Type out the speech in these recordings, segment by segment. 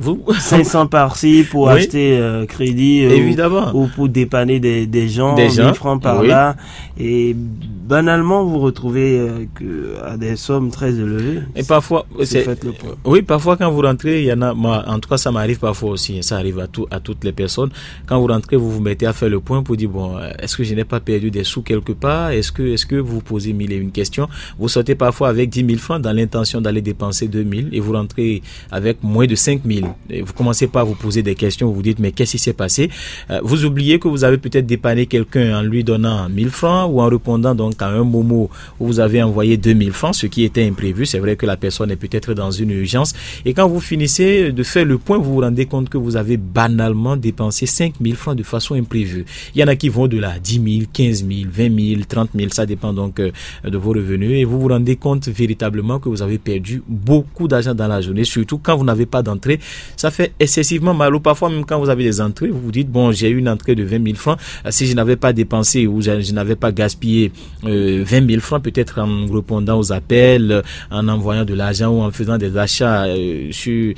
500 par-ci pour acheter crédit. Évidemment. Ou pour dépanner des gens, 1000 francs par-là. Et banalement, vous retrouvez à des sommes très élevées. Et parfois, parfois quand vous rentrez, il y en a, moi, en tout cas, ça m'arrive parfois aussi, ça arrive à toutes les personnes. Quand vous rentrez, vous vous mettez à faire le point pour dire, bon, est-ce que je n'ai pas perdu des sous quelque part? Est-ce que vous posez 1001 questions? Vous sortez parfois avec 10 000 francs dans l'intention d'aller dépenser 2000 et vous rentrez avec moins de 5000. Et vous commencez pas à vous poser des questions, vous vous dites, mais qu'est-ce qui s'est passé? Vous oubliez que vous avez peut-être dépanné quelqu'un en lui donnant 1000 francs ou en répondant donc à un moment où vous avez envoyé 2000 francs, ce qui était imprévu. C'est vrai que la personne est peut-être dans une urgence. Et quand vous finissez de faire le point, vous vous rendez compte que vous avez banalement dépensé 5000 francs de façon imprévue. Il y en a qui vont de là 10 000, 15 000, 20 000, 30 000, ça dépend donc de vos revenus. Et vous vous rendez compte véritablement que vous avez perdu beaucoup d'argent dans la journée, surtout quand vous n'avez pas d'entrée. Ça fait excessivement mal. Ou parfois, même quand vous avez des entrées, vous vous dites, bon, j'ai eu une entrée de 20 000 francs. Si je n'avais pas dépensé ou je n'avais pas gaspillé 20 000 francs, peut-être en répondant aux appels, en envoyant de l'argent ou en faisant des achats sur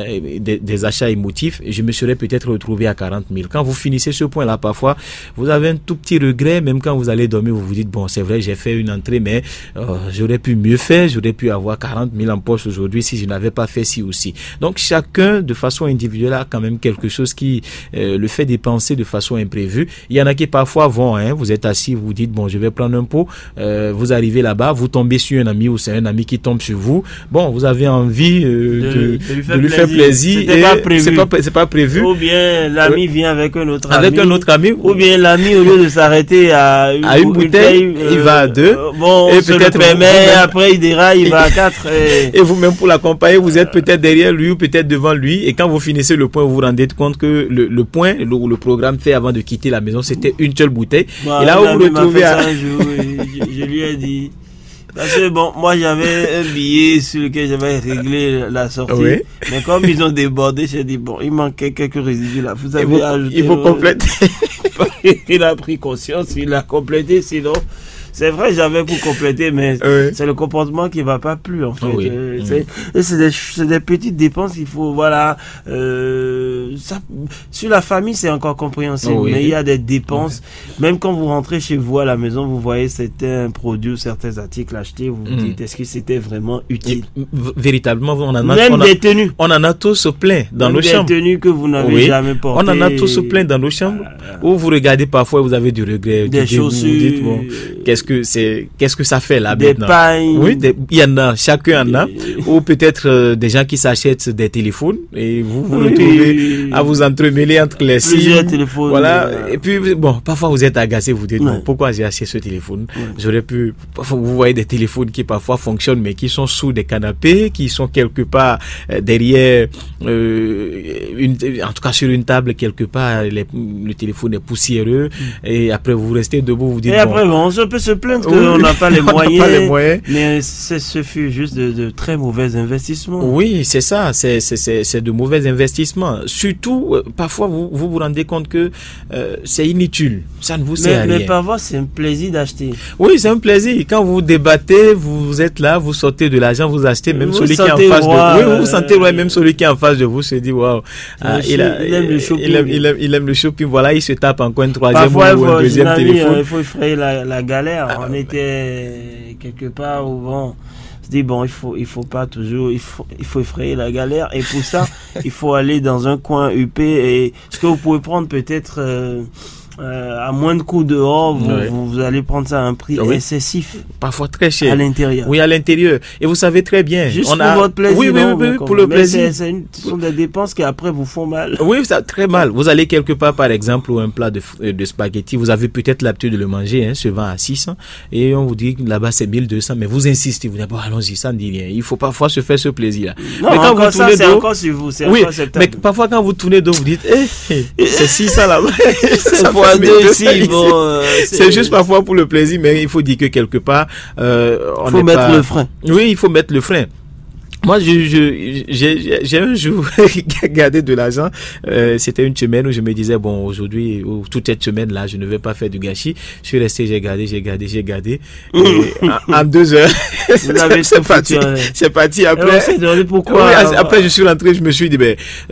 des achats émotifs, je me serais peut-être retrouvé à 40 000. Quand vous finissez ce point-là, parfois, vous avez un tout petit regret, même quand vous allez dormir, vous vous dites, bon, c'est vrai, j'ai fait une entrée, mais j'aurais pu mieux faire, j'aurais pu avoir 40 000 en poche aujourd'hui si je n'avais pas fait ci ou ci. Donc, chacun, de façon individuelle, a quand même quelque chose qui le fait dépenser de façon imprévue. Il y en a qui parfois vont, vous êtes assis, vous vous dites, bon, je vais prendre un pot, vous arrivez là-bas, vous tombez sur un ami ou c'est un ami qui tombe sur vous. Bon, vous avez envie de lui faire plaisir. C'est pas prévu. Ou bien l'ami vient avec un autre ami. Ou bien l'ami, au lieu de s'arrêter à une bouteille, il va à 2. Bon, et peut-être après il déraille, il va à 4. Et vous-même pour l'accompagner, vous êtes peut-être derrière lui ou peut-être devant lui. Et quand vous finissez le point, vous vous rendez compte que le point, le programme fait avant de quitter la maison, c'était une seule bouteille. Et là où vous retrouvez je lui ai dit. Parce que bon, moi j'avais un billet sur lequel j'avais réglé la sortie. Oui. Mais comme ils ont débordé, j'ai dit bon, il manquait quelques résidus là. Vous avez ajouté. Il faut compléter. Il a pris conscience, il a complété, sinon. C'est vrai, j'avais pour compléter, mais c'est le comportement qui va pas plus, en fait. C'est des petites dépenses qu'il faut, sur la famille, c'est encore compréhensible, mais il y a des dépenses. Même quand vous rentrez chez vous à la maison, vous voyez certains produits ou certains articles achetés, vous vous dites, est-ce que c'était vraiment utile? Véritablement, on en a tous plein dans nos chambres. Des tenues que vous n'avez jamais portées. On en a tous plein dans nos chambres, où vous regardez parfois, vous avez du regret. Des chaussures. Vous dites, bon, qu'est-ce que ça fait là maintenant? Des pailles. Oui, il y en a, chacun en a. Ou peut-être des gens qui s'achètent des téléphones et vous retrouvez à vous entremêler entre les plusieurs téléphones. Voilà. Et puis bon, parfois vous êtes agacé, vous dites bon, pourquoi j'ai acheté ce téléphone? J'aurais pu. Vous voyez des téléphones qui parfois fonctionnent mais qui sont sous des canapés, qui sont quelque part derrière en tout cas sur une table quelque part. Le téléphone est poussiéreux et après vous restez debout, vous dites. Et après on peut se plaindre qu'on n'a pas les moyens, mais ce fut juste de très mauvais investissements. Oui, c'est ça, c'est de mauvais investissements. Surtout, parfois, vous vous rendez compte que c'est inutile, ça ne vous sert à rien. Mais parfois, c'est un plaisir d'acheter. Oui, c'est un plaisir. Quand vous débattez, vous êtes là, vous sortez de l'argent, vous achetez, même celui qui est en face de vous. Oui, vous sentez, même celui qui est en face de vous se dit, waouh, il aime le shopping. Il aime le shopping, voilà, il se tape encore un troisième ou un deuxième téléphone. Il faut effrayer la galère. On était quelque part où on se dit bon, il faut pas toujours, il faut effrayer la galère, et pour ça il faut aller dans un coin huppé, et ce que vous pouvez prendre peut-être à moins de coûts dehors, vous allez prendre ça à un prix excessif. Parfois très cher. À l'intérieur. Oui, à l'intérieur. Et vous savez très bien. Juste pour votre plaisir. Oui, pour le plaisir. Ce sont des dépenses qui après vous font mal. Oui, ça très mal. Vous allez quelque part, par exemple, où un plat de spaghetti, vous avez peut-être l'habitude de le manger, se vend à 600, et on vous dit que là-bas c'est 1200, mais vous insistez, vous dites bon, allons-y, ça ne dit rien. Il faut parfois se faire ce plaisir. Non, mais quand vous tournez c'est encore sur vous, c'est encore acceptable. Mais parfois quand vous tournez dos, vous dites c'est 600 là-bas. C'est juste parfois pour le plaisir, mais il faut dire que quelque part il faut mettre le frein. Oui, il faut mettre le frein. Moi, j'ai un jour gardé de l'argent. C'était une semaine où je me disais bon, aujourd'hui, ou toute cette semaine-là, je ne vais pas faire du gâchis. Je suis resté, j'ai gardé. Et en 2 heures, c'est parti. Après, pourquoi après, je suis rentré, je me suis dit ben